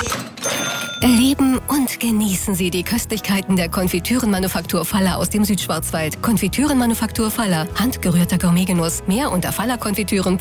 Erleben und genießen Sie die Köstlichkeiten der Konfitürenmanufaktur Faller aus dem Südschwarzwald. Konfitürenmanufaktur Faller, handgerührter Gourmetgenuss. Mehr unter fallerkonfitüren.de.